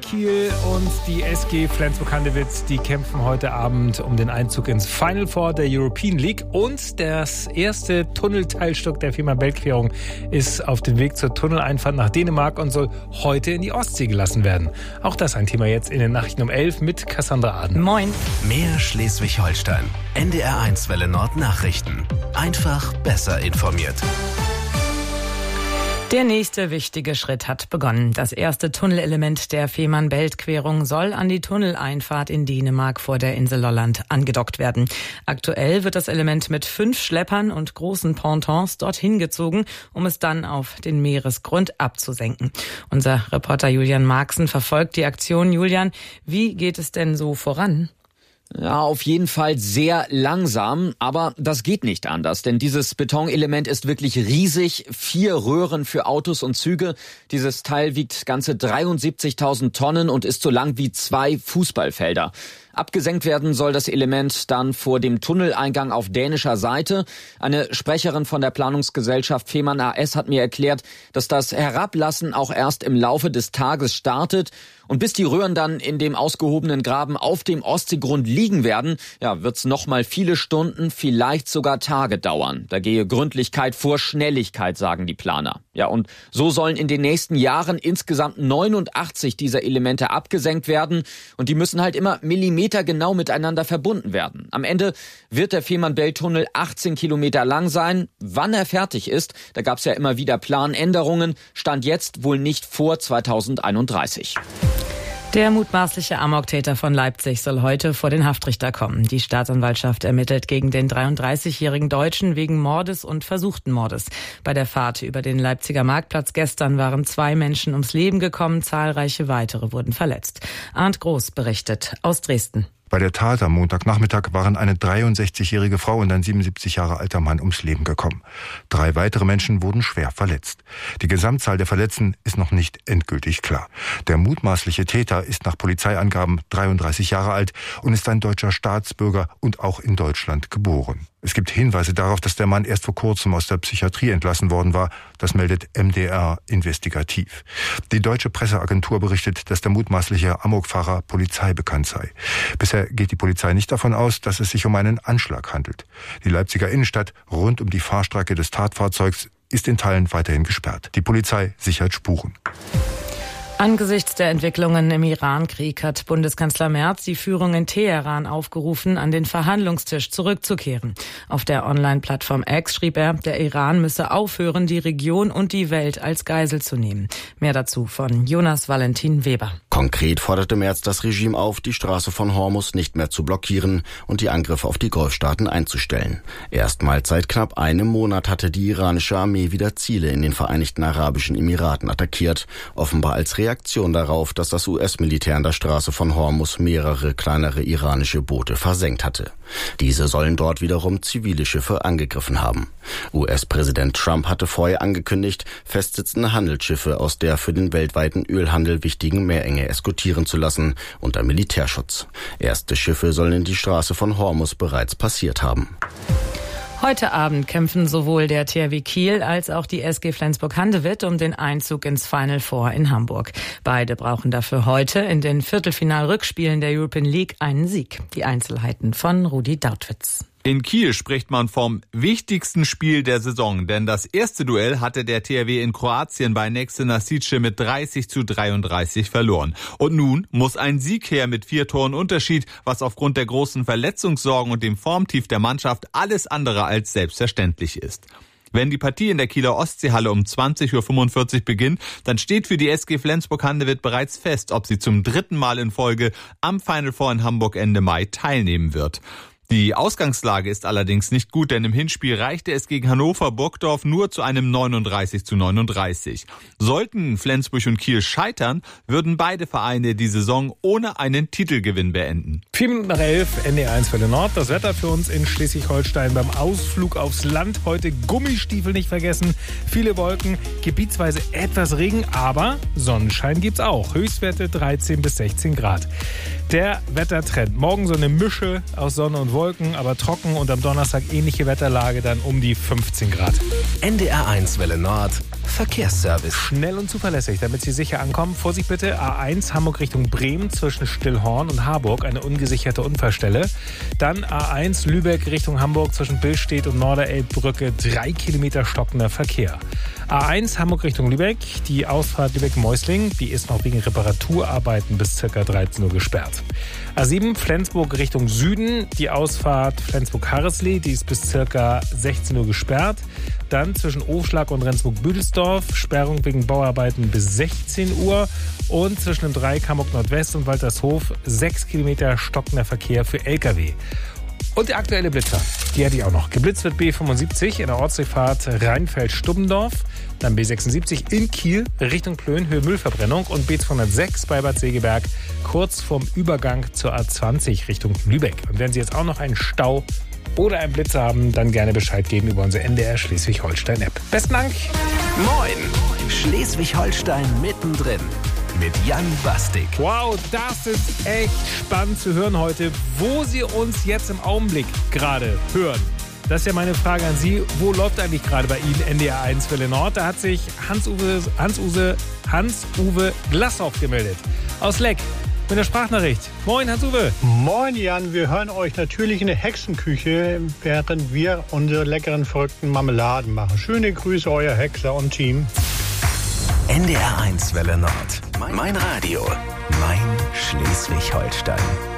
Kiel und die SG Flensburg-Handewitt, die kämpfen heute Abend um den Einzug ins Final Four der European League. Und das erste Tunnelteilstück der Fehmarn-Belt-Querung ist auf dem Weg zur Tunneleinfahrt nach Dänemark und soll heute in die Ostsee gelassen werden. Auch das ein Thema jetzt in den Nachrichten um 11 mit Cassandra Aden. Moin. Mehr Schleswig-Holstein. NDR1 Welle Nord Nachrichten. Einfach besser informiert. Der nächste wichtige Schritt hat begonnen. Das erste Tunnelelement der Fehmarn-Belt-Querung soll an die Tunneleinfahrt in Dänemark vor der Insel Lolland angedockt werden. Aktuell wird das Element mit 5 Schleppern und großen Pontons dorthin gezogen, um es dann auf den Meeresgrund abzusenken. Unser Reporter Julian Marxen verfolgt die Aktion. Julian, wie geht es denn so voran? Ja, auf jeden Fall sehr langsam, aber das geht nicht anders, denn dieses Betonelement ist wirklich riesig, 4 Röhren für Autos und Züge. Dieses Teil wiegt ganze 73.000 Tonnen und ist so lang wie 2 Fußballfelder. Abgesenkt werden soll das Element dann vor dem Tunneleingang auf dänischer Seite. Eine Sprecherin von der Planungsgesellschaft Fehmarn AS hat mir erklärt, dass das Herablassen auch erst im Laufe des Tages startet. Und bis die Röhren dann in dem ausgehobenen Graben auf dem Ostseegrund liegen werden, wird's noch mal viele Stunden, vielleicht sogar Tage dauern. Da gehe Gründlichkeit vor Schnelligkeit, sagen die Planer. Ja, und so sollen in den nächsten Jahren insgesamt 89 dieser Elemente abgesenkt werden. Und die müssen halt immer millimetergenau miteinander verbunden werden. Am Ende wird der Fehmarn-Belt-Tunnel 18 Kilometer lang sein. Wann er fertig ist, da gab's ja immer wieder Planänderungen. Stand jetzt wohl nicht vor 2031. Der mutmaßliche Amoktäter von Leipzig soll heute vor den Haftrichter kommen. Die Staatsanwaltschaft ermittelt gegen den 33-jährigen Deutschen wegen Mordes und versuchten Mordes. Bei der Fahrt über den Leipziger Marktplatz gestern waren 2 Menschen ums Leben gekommen, zahlreiche weitere wurden verletzt. Arndt Groß berichtet aus Dresden. Bei der Tat am Montagnachmittag waren eine 63-jährige Frau und ein 77 Jahre alter Mann ums Leben gekommen. 3 weitere Menschen wurden schwer verletzt. Die Gesamtzahl der Verletzten ist noch nicht endgültig klar. Der mutmaßliche Täter ist nach Polizeiangaben 33 Jahre alt und ist ein deutscher Staatsbürger und auch in Deutschland geboren. Es gibt Hinweise darauf, dass der Mann erst vor kurzem aus der Psychiatrie entlassen worden war. Das meldet MDR investigativ. Die deutsche Presseagentur berichtet, dass der mutmaßliche Amokfahrer polizeibekannt sei. Bisher geht die Polizei nicht davon aus, dass es sich um einen Anschlag handelt. Die Leipziger Innenstadt rund um die Fahrstrecke des Tatfahrzeugs ist in Teilen weiterhin gesperrt. Die Polizei sichert Spuren. Angesichts der Entwicklungen im Iran-Krieg hat Bundeskanzler Merz die Führung in Teheran aufgerufen, an den Verhandlungstisch zurückzukehren. Auf der Online-Plattform X schrieb er, der Iran müsse aufhören, die Region und die Welt als Geisel zu nehmen. Mehr dazu von Jonas Valentin Weber. Konkret forderte Merz das Regime auf, die Straße von Hormuz nicht mehr zu blockieren und die Angriffe auf die Golfstaaten einzustellen. Erstmals seit knapp einem Monat hatte die iranische Armee wieder Ziele in den Vereinigten Arabischen Emiraten attackiert, offenbar als Reaktion darauf, dass das US-Militär an der Straße von Hormuz mehrere kleinere iranische Boote versenkt hatte. Diese sollen dort wiederum zivile Schiffe angegriffen haben. US-Präsident Trump hatte vorher angekündigt, festsitzende Handelsschiffe aus der für den weltweiten Ölhandel wichtigen Meerenge eskortieren zu lassen, unter Militärschutz. Erste Schiffe sollen in die Straße von Hormuz bereits passiert haben. Heute Abend kämpfen sowohl der THW Kiel als auch die SG Flensburg-Handewitt um den Einzug ins Final Four in Hamburg. Beide brauchen dafür heute in den Viertelfinal-Rückspielen der European League einen Sieg. Die Einzelheiten von Rudi Dautwitz. In Kiel spricht man vom wichtigsten Spiel der Saison, denn das erste Duell hatte der THW in Kroatien bei Nexe Nasice mit 30:33 verloren. Und nun muss ein Sieg her mit 4 Toren Unterschied, was aufgrund der großen Verletzungssorgen und dem Formtief der Mannschaft alles andere als selbstverständlich ist. Wenn die Partie in der Kieler Ostseehalle um 20:45 Uhr beginnt, dann steht für die SG Flensburg-Handewitt bereits fest, ob sie zum 3. Mal in Folge am Final Four in Hamburg Ende Mai teilnehmen wird. Die Ausgangslage ist allerdings nicht gut, denn im Hinspiel reichte es gegen Hannover Burgdorf nur zu einem 39:39. Sollten Flensburg und Kiel scheitern, würden beide Vereine die Saison ohne einen Titelgewinn beenden. 11:04, NDR1 Welle Nord. Das Wetter für uns in Schleswig-Holstein beim Ausflug aufs Land. Heute Gummistiefel nicht vergessen. Viele Wolken, gebietsweise etwas Regen, aber Sonnenschein gibt's auch. Höchstwerte 13 bis 16 Grad. Der Wettertrend. Morgen so eine Mische aus Sonne und Wolken, aber trocken und am Donnerstag ähnliche Wetterlage, dann um die 15 Grad. NDR1 Welle Nord. Verkehrsservice. Schnell und zuverlässig, damit Sie sicher ankommen. Vorsicht bitte, A1 Hamburg Richtung Bremen zwischen Stillhorn und Harburg, eine ungesicherte Unfallstelle. Dann A1 Lübeck Richtung Hamburg zwischen Billstedt und Norderelbbrücke, 3 Kilometer stockender Verkehr. A1 Hamburg Richtung Lübeck, die Ausfahrt Lübeck-Meusling, die ist noch wegen Reparaturarbeiten bis ca. 13 Uhr gesperrt. A7 Flensburg Richtung Süden, die Ausfahrt Flensburg-Harreslee, die ist bis ca. 16 Uhr gesperrt. Dann zwischen Ofschlag und Rendsburg-Büdelsdorf, Sperrung wegen Bauarbeiten bis 16 Uhr. Und zwischen dem Dreieck Hamburg Nordwest und Waltershof 6 Kilometer stockender Verkehr für Lkw. Und der aktuelle Blitzer, die hatte ich auch noch. Geblitzt wird B75 in der Ortsdurchfahrt Rheinfeld-Stubbendorf, dann B76 in Kiel Richtung Plön, Höhe Müllverbrennung und B206 bei Bad Segeberg kurz vorm Übergang zur A20 Richtung Lübeck. Und wenn Sie jetzt auch noch einen Stau oder einen Blitzer haben, dann gerne Bescheid geben über unsere NDR Schleswig-Holstein-App. Besten Dank. Moin, Schleswig-Holstein mittendrin. Mit Jan Bastik. Wow, das ist echt spannend zu hören heute, wo Sie uns jetzt im Augenblick gerade hören. Das ist ja meine Frage an Sie. Wo läuft eigentlich gerade bei Ihnen NDR 1 Welle Nord? Da hat sich Hans-Uwe Glashoff gemeldet. Aus Leck mit der Sprachnachricht. Moin, Hans-Uwe. Moin, Jan. Wir hören euch natürlich in der Hexenküche, während wir unsere leckeren, verrückten Marmeladen machen. Schöne Grüße, euer Hexer und Team. NDR 1 Welle Nord. Mein Radio. Mein Schleswig-Holstein.